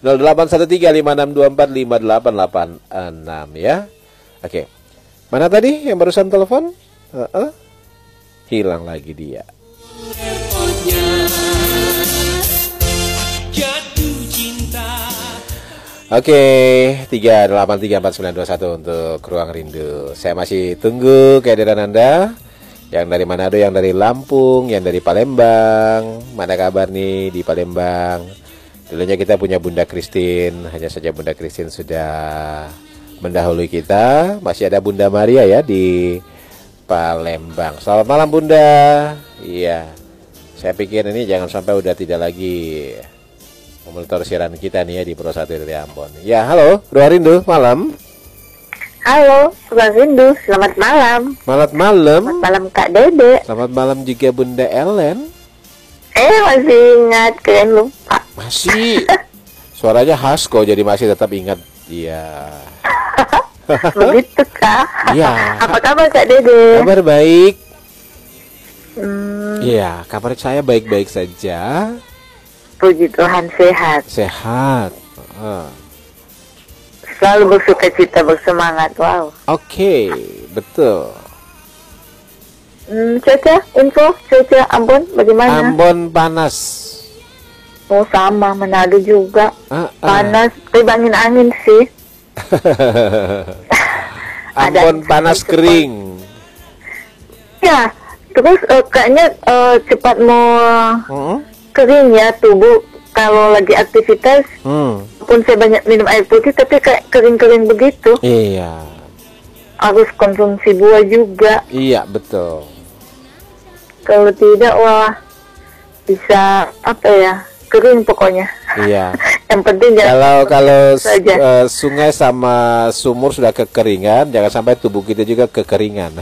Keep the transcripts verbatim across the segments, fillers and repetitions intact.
nol delapan satu tiga lima enam dua empat lima delapan delapan enam ya. Oke. Mana tadi yang barusan telepon? Uh-uh. Hilang lagi dia. Oke, tiga delapan tiga empat sembilan dua satu untuk Ruang Rindu. Saya masih tunggu kehadiran Anda. Yang dari Manado, yang dari Lampung, yang dari Palembang. Mana kabar nih di Palembang? Dulunya kita punya Bunda Christine. Hanya saja Bunda Christine sudah mendahului kita. Masih ada Bunda Maria ya di Palembang. Selamat malam Bunda. Iya, saya pikir ini jangan sampai udah tidak lagi memonitor siaran kita nih ya di Pro satu dari Ambon. Ya, halo, Ruang Rindu, malam. Halo, Ruang Rindu, selamat malam. Selamat malam. Selamat malam Kak Dede. Selamat malam juga Bunda Ellen. Eh, masih ingat, kalian lupa. Masih. Suaranya khas kok, jadi masih tetap ingat. Iya. Begitu Kak. Iya. Apa kabar Kak Dede? Kabar baik. Hmm, Iya, kabar saya baik-baik saja. Puji Tuhan sehat. Sehat. Uh. Selalu bersuka cita, bersemangat. Wow. Oke, betul. Hmm, cuaca, info, cuaca Ambon bagaimana? Ambon panas. Oh sama, Manado juga. Uh, uh. Panas, tapi angin-angin sih. Ambon panas kering. Ya, terus uh, kayaknya uh, cepat mau Hmm? kering ya tubuh kalau lagi aktivitas. Hmm. Walaupun saya banyak minum air putih, tapi kayak kering-kering begitu. Iya. Harus konsumsi buah juga. Iya, betul. Kalau tidak, wah bisa apa ya, kering pokoknya. Iya. Yang penting jangan Kalau kalau saja. uh, sungai sama sumur sudah kekeringan, jangan sampai tubuh kita juga kekeringan.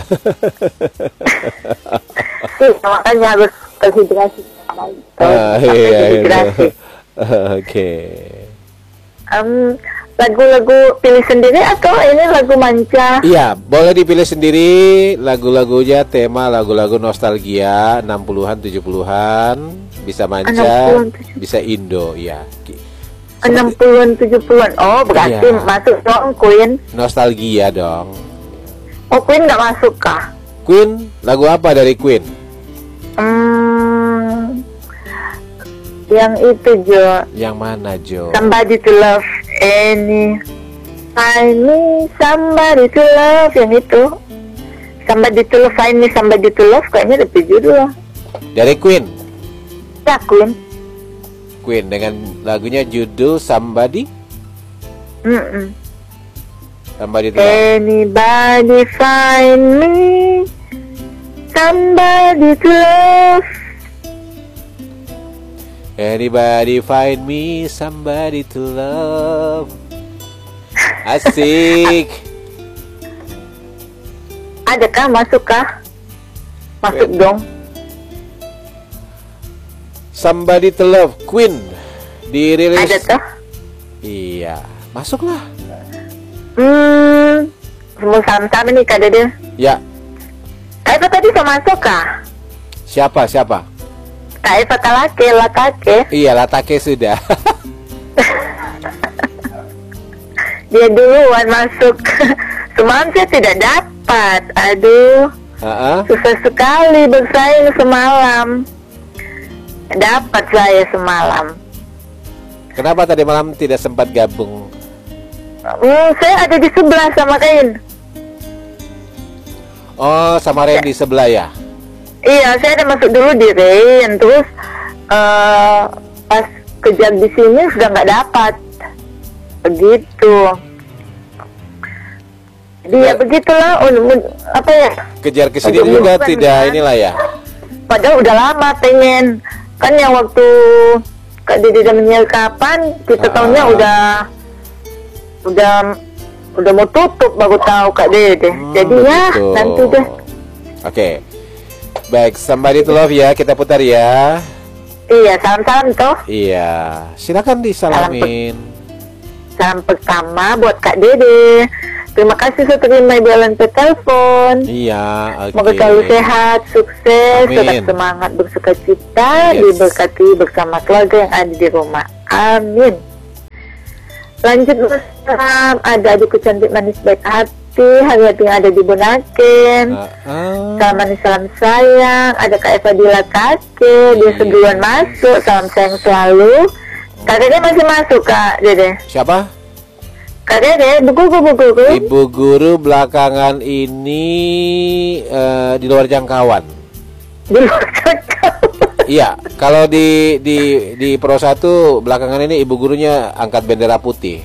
Iya, makanya harus terhidrasi. Ah, iya, Terhidrasi. Oke. Um, lagu-lagu pilih sendiri atau ini lagu manca? Iya, boleh dipilih sendiri lagu-lagunya, tema lagu-lagu nostalgia enam puluhan, tujuh puluhan, bisa manca, enam puluhan, bisa Indo, ya. enam puluhan, tujuh puluhan. Oh, berarti Iya. masuk dong Queen. Nostalgia dong. Oh, Queen nggak masuk kah? Queen, lagu apa dari Queen? Hmm, yang itu Jo. Yang mana, Jo? Somebody to love. Any find me somebody to love, yang itu. Somebody to love, find me somebody to love, kayaknya lebih judul. Dari Queen. Ya, Queen. Queen dengan lagunya judul Somebody. Mm-mm. Somebody to love. Anybody find me somebody to love. Anybody find me somebody to love. Asik. Adakah masukkah? Masuk Queen. dong. Somebody to love, Queen dirilis. Ada tuh. Iya, masuklah. Hmm, semua sama-sama nih Kak Dede. Ya, Kak Eva tadi sama masuk kah? siapa siapa? Kak Eva Kalake, Lakake. Iya, Latake sudah. Dia duluan masuk. Semalam saya tidak dapat. Aduh, Uh-uh. susah sekali bersaing semalam. Dapat saya semalam. Kenapa tadi malam tidak sempat gabung? Hmm, saya ada di sebelah sama Kain. Oh, sama Randy sebelah ya? Iya, saya ada masuk dulu di Rain, terus uh, pas kejar di sini sudah nggak dapat. Begitu. Jadi ya, Ya. begitulah. un- un- apa ya? Kejar ke sini Aduh, juga bukan, tidak kan? inilah ya. Padahal udah lama pengen. Kan yang waktu Kak Dede dan menyiar kapan, kita Ah. tahunya udah udah udah mau tutup baru tahu Kak Dede. Hmm, Jadi ya begitu. nanti deh. Oke. Baik, Somebody to Love ya, kita putar ya. Iya, salam-salam toh. Iya, silakan disalamin. Salam pertama buat Kak Dede. Terima kasih sudah terima Ibu Ellen ke telepon. Iya, oke. Semoga selalu sehat, sukses, Amin. tetap semangat, bersuka cita, Yes. diberkati bersama keluarga yang ada di rumah. Amin. lanjut Musram, ada adikku cantik manis baik hati, hari-hari yang ada di Bunaken. Uh, uh. Salam manis salam sayang, ada Kak Eva Dila Kake, dia sebelum masuk, salam sayang selalu. Kak Dede masih masuk Kak Dede? Siapa? Kak Dede, bu guru, bu guru. Ibu guru belakangan ini uh, di luar jangkauan. Di luar jangkauan. Iya, kalau di di di Pro satu belakangan ini ibu gurunya angkat bendera putih.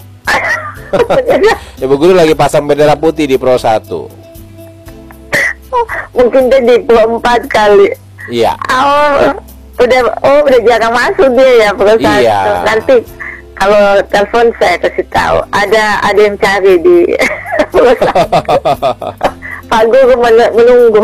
Ibu guru lagi pasang bendera putih di Pro satu. Mungkin dia di Pro empat kali. Iya. Oh, udah oh udah jarang masuk dia ya Pro satu. Iya. Nanti kalau telepon saya kasih tahu. Ada ada yang cari di Pro satu. Pak Guru menunggu.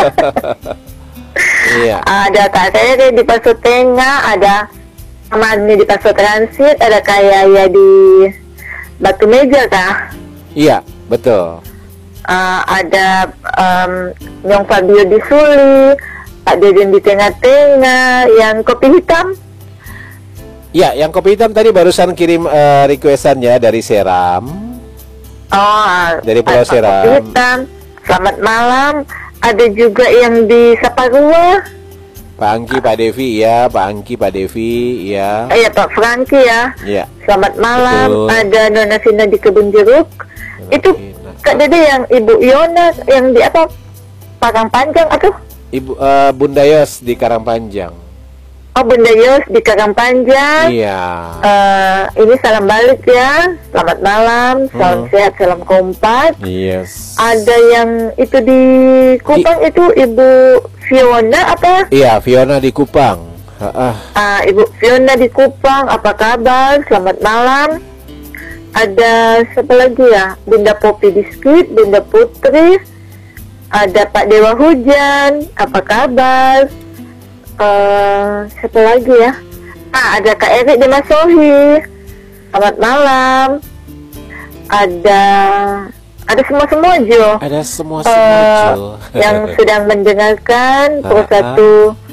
Iya. Ada Kak Rere di Paso Tengah, ada Amani di Paso Transit, ada Kak Yaya di Batu Meja Kak. Iya, betul. Uh, ada um, Nyong Fabio di Suli, Pak Deden di tengah-tengah, yang kopi hitam. Iya, yang kopi hitam tadi barusan kirim uh, requestannya dari Seram. Oh, dari Pulau Pak Seram. Kopi hitam. Selamat malam. Ada juga yang di Saparua. Pak Angki, Pak Devi, ya. Pak Angki, Pak Devi, ya. Iya, Pak Franky ya. Iya. Selamat malam. Betul. Ada Nona Sina di Kebun Jeruk. Nona Itu Sina. Kak Dede yang Ibu Yona yang di apa? Padang Panjang atau? Ibu uh, Bunda Yos di Karangpanjang. Oh, Bunda Yos di Karang Panjang. Iya. Uh, ini salam balik ya. Selamat malam, salam Hmm. sehat, salam kompak. Yes. Ada yang itu di Kupang I- itu Ibu Fiona apa? Iya, Fiona di Kupang. Ah, Uh, Ibu Fiona di Kupang, apa kabar? Selamat malam. Ada siapa lagi ya? Bunda Popi Biskuit, Bunda Putri. Ada Pak Dewa Hujan, apa kabar? Uh, siapa lagi ya? Ah, ada Kak Erik di Masohi. Selamat malam. Ada ada semua semua Jo. ada semua Eh, semua yang sedang mendengarkan Pro Ah, satu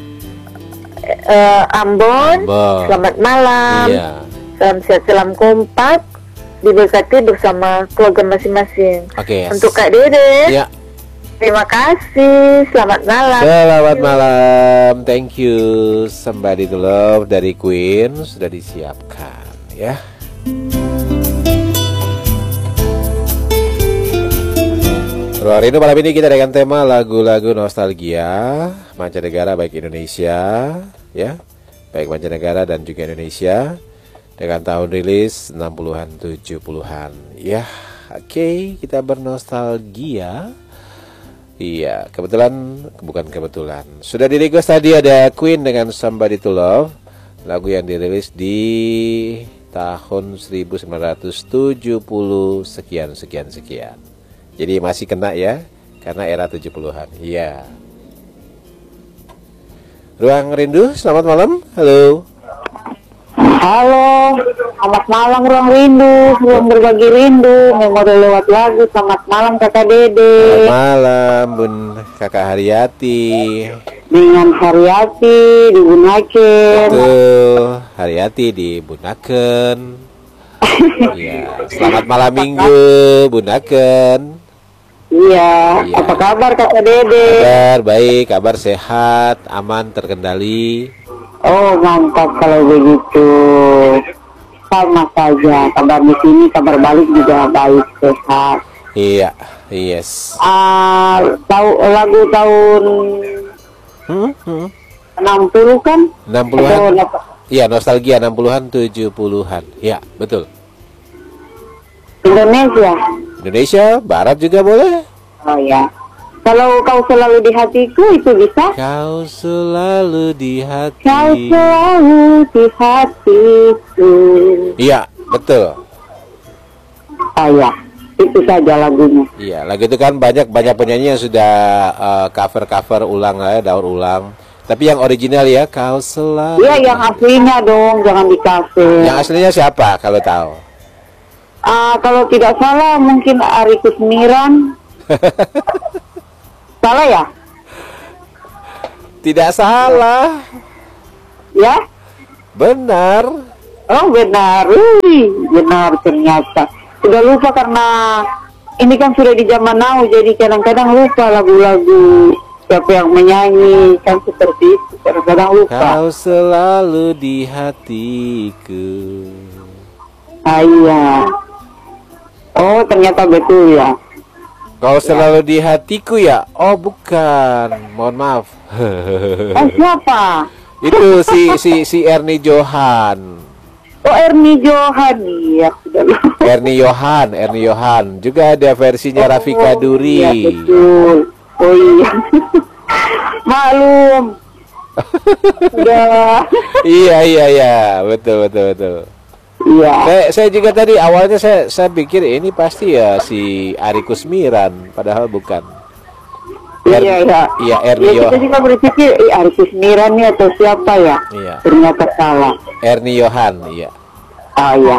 eh, Ambon. Ambon. Selamat malam. Iya. Salam sehat, salam kompak. Diberkati bersama keluarga masing-masing. Oke. yes. Untuk Kak Dede. Ya. Terima kasih. Selamat malam. Selamat malam. Thank you. Somebody to Love dari Queen sudah disiapkan ya. Ruang Rindu malam ini kita dengan tema lagu-lagu nostalgia mancanegara baik Indonesia ya, baik mancanegara dan juga Indonesia dengan tahun rilis enam puluhan tujuh puluhan ya. Oke, kita bernostalgia. Iya, kebetulan bukan kebetulan. Sudah di request tadi ada Queen dengan Somebody to Love, lagu yang dirilis di tahun seribu sembilan ratus tujuh puluh sekian sekian sekian. Jadi masih kena ya, karena era tujuh puluhan. Iya. Ruang Rindu, selamat malam. Halo. Halo, selamat malam Ruang Rindu, ruang berbagi rindu, memori lewat lagu. Selamat malam Kakak Dede. Selamat malam Bun Kakak Haryati. Dengan Haryati di Bunaken. Betul, Haryati di Bunaken. Iya, selamat malam Minggu Bunaken. Iya, Iya. apa kabar Kakak Dede? Kabar baik, kabar sehat, aman, terkendali. Oh mantap kalau begitu. Sama saja, kabar di sini, kabar balik juga baik, sehat. Iya, yes. Ah, tahu lagu tahun Hmm, hmm. enam puluh kan? enam Atau puluhan. delapan- Iya, nostalgia enam puluhan, tujuh puluhan. Iya, betul. Indonesia. Indonesia, Barat juga boleh. Oh ya. Kalau kau selalu di hatiku itu bisa? Kau selalu di hati. Kau selalu di hatiku. Iya, betul. Oh ya, itu saja lagunya. Iya, lagu itu kan banyak banyak penyanyi yang sudah uh, cover-cover ulang lah ya, daur ulang. Tapi yang original ya, kau selalu. Iya, yang aslinya dong, jangan dikasih. Yang aslinya siapa kalau tahu? Ah, kalau tidak salah mungkin Ari Kusmiran. Salah ya? Tidak salah. Ya? Benar. Oh benar, Wih, benar ternyata. Sudah lupa karena ini kan sudah di zaman now, jadi kadang-kadang lupa lagu-lagu siapa yang menyanyi, kan seperti itu, kadang-kadang lupa. Kau selalu di hatiku. Ah, iya. Oh ternyata betul ya. Kau selalu di hatiku ya? Oh bukan, mohon maaf. Oh siapa? Itu si si si Ernie Johan. Oh Ernie Johan ya, sudah lupa. Ernie Johan, Ernie Johan. Juga ada versinya Oh, Rafika Duri. Iya betul. Oh iya. Maklum. Sudah. Iya iya iya, betul betul betul. Iya. Saya, saya juga tadi awalnya saya saya pikir ini pasti ya si Ari Kusmiran, padahal bukan. Er, Iya iya. Iya Ernie Ya, kita Johan. juga berpikir, eh Artis Miran nih atau siapa ya? Iya. Ternyata salah. Ernie Johan, iya. Ah iya.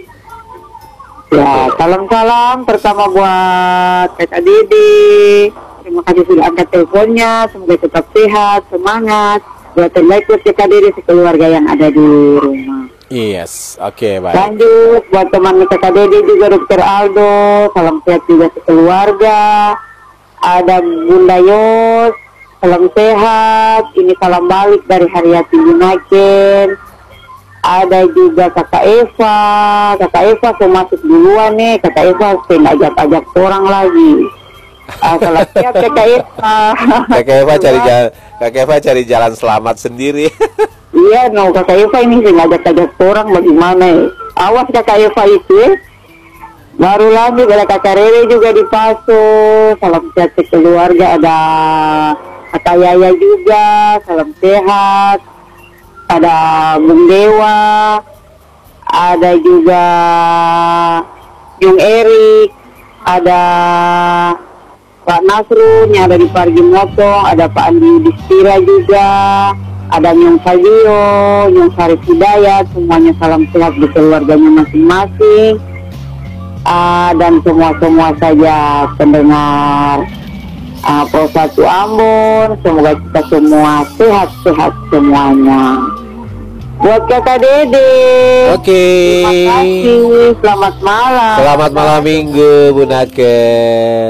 Ya, Oke. salam-salam pertama buat Kakak Dede. Terima kasih sudah angkat teleponnya. Semoga tetap sehat, semangat. Buat terbaik buat Kakak Dede sekeluarga yang ada di rumah. Yes, oke baik. Lanjut buat teman Kakak Dede juga Dokter Aldo. Salam sehat juga sekeluarga. Ada Bunda Yos, salam sehat. Ini salam balik dari Haryati Junaken. Ada juga Kakak Eva. Kakak Eva saya masuk duluan nih. Kakak Eva saya ajak-ajak orang lagi. Ah, salam sehat Kakak Eva. Kakak Eva cari jalan, Kakak Eva cari jalan selamat sendiri. Iya, no Kakak Eva ini saya ajak-ajak orang bagaimana ya. Awas Kakak Eva itu ya. Baru lanjut ada Kakak Rere juga di Paso. Salam sehat keluarga. Ada Kakak Yaya juga. Salam sehat. Ada Bung Dewa. Ada juga Jung Erik. Ada Pak Nasrun yang ada di Pargi Motong. Ada Pak Andi Yudhistira juga. Ada Nyong Fabio, Nyong Sarif Hidayat. Semuanya salam sehat di keluarganya masing-masing. Uh, dan semua-semua saja pendengar uh, Pro Satu Ambon, semoga kita semua sehat-sehat semuanya. Buat Kakak Dede, Oke. terima kasih, selamat malam. Selamat malam minggu, Bu Naken.